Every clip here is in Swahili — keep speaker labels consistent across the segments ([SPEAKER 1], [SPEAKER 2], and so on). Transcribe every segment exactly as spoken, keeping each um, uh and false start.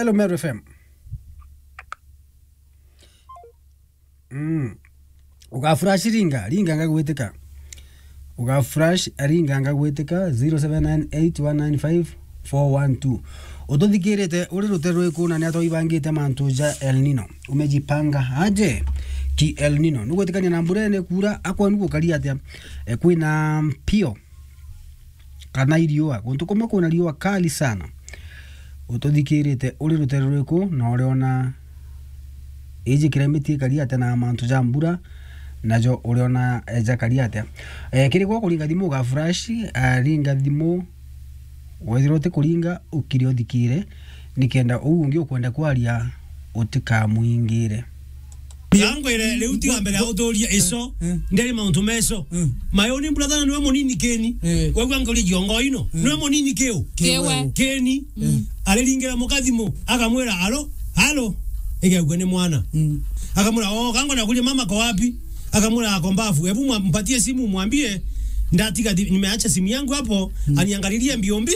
[SPEAKER 1] Hello Meru F M. Mm. Uga flash ringa, ringa ngagweteka. Uga flash ringa ngagweteka zero seven nine eight one nine five four one two. Utothikirite uri ruterwe kuna ni atoibangite mantuja El Nino. Umejipanga aje ki El Nino. Nugwetekania na mbura ne kura akwa nuko kali atia. E kwina mpio. Kana iriwa. Kuntu kuma kuna riwa kali sana. Utothikirite uri ruterwe ku na uriona eji kiremiti kali atia na mantuja mbura. Najo uriona eja kali atia. E kiri kwa kuringa thimu ga flash ringa thimu wethirote kuringa ukiri othikire nikenda uungi ukwenda kwaria utika muingire
[SPEAKER 2] yangwere le uti ambere autoria eso nderi mauntu meso mayoni brother niwe monini keni wewe ngoli jongo ino niwe monini keo
[SPEAKER 3] Kewe.
[SPEAKER 2] keni aliringira mukathimo akamwera alo halo ege ni mwana akamwera oh kango na kuli mama kwa wapi akamwera akombafu hebu mpatie simu mwambie ndatika nimeacha simu yangu hapo mm. aniangalilie mbiombi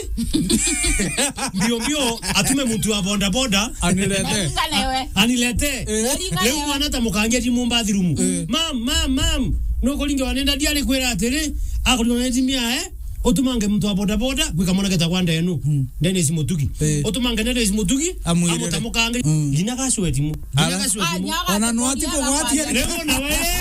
[SPEAKER 2] mbiombio atume mtu wa boda boda
[SPEAKER 3] Anilete.
[SPEAKER 2] anilete leo mwanata mukange ti mumbathi rumu mam mam mam no kolinge wanenda diale kwera atere akulona timia eh otumange mtu wa boda boda kwikamona keta kwanda enu ndene simutuki otumange ndene simutuki amotamukange lina kasweti mu lina kasweti mu
[SPEAKER 4] Ona atiko wati
[SPEAKER 2] leo na wewe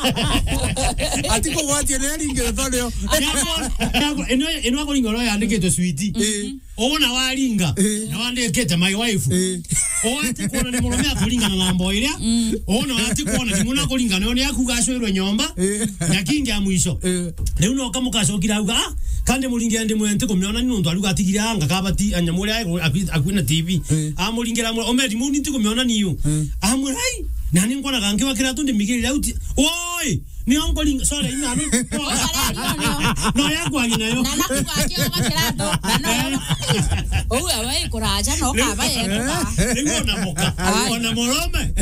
[SPEAKER 4] atiko wati ne ringire toleo
[SPEAKER 2] eno eno akolinga lo yandike sweetie ona walinga na wandekete my wife oati kuona ni mulome akolinga na lambo ile ona ati kuona ni muna akolinga none yakugashwerwe nyomba yakinga amwisho leo no kamukaso kirauga kandi mulingira ndi mwente kumyona ni ndo aluga atigira anga kabati anyamuri ayo akwina T V amulingira mu omedi mu nti kumyona niyo amurai nani ngona kange wakira tunde migiri lauti oi ni ongolinga sorry ina no no yakwa nayo
[SPEAKER 3] nana kubakia wakira ndo nana owe abai kuraja no kaba yeka
[SPEAKER 2] ngona moka ona morome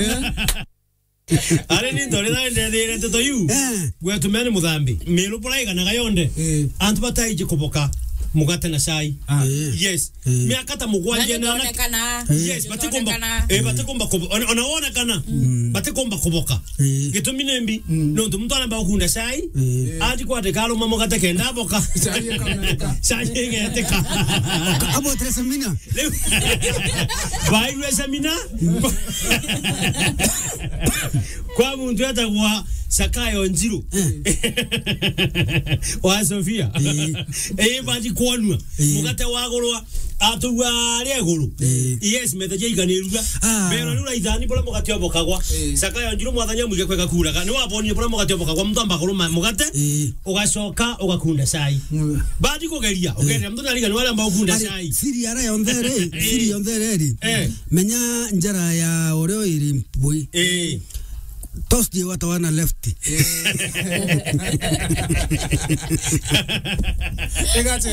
[SPEAKER 2] ale ni ndore na ndere ndere toto yu gwe tumene mudhambi melo polaiga na gayonde antu bataije kuboka mugate na sai yes me akata mugwanje na yes batikomba eh batikomba onaona kana batikomba kuboka gitumine mbi no ndo mtu anamba kunda sai ati kwate kalo mama kata kenda boka sai ngeteka
[SPEAKER 1] abo tres mina
[SPEAKER 2] vai resa mina kwa muntu yata kwa Sakayo Njiru wa Sofia eh baji konwa mugate wagorwa atuwa reguru yes metaje iganiruga pero nura izani bola mugate obokagwa Sakayo Njiru mwathanya mwige kweka kuraga ni wabonye bola mugate obokagwa mtu ambakuru mugate ugacoka ugakunda sai baji kugeria ugeria mtu nariga ni wale ambao kunda sai
[SPEAKER 1] siri ara yondhere siri yondhere ri menya njara ya oreo iri mpui
[SPEAKER 2] eh
[SPEAKER 1] toast di wata wana lefty.